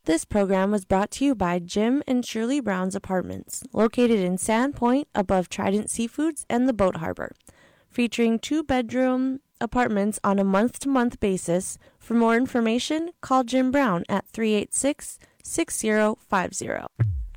This program was brought to you by Jim and Shirley Brown's Apartments, located in Sand Point above Trident Seafoods and the Boat Harbor, featuring 2-bedroom apartments on a month-to-month basis. For more information, call Jim Brown at 386-6050.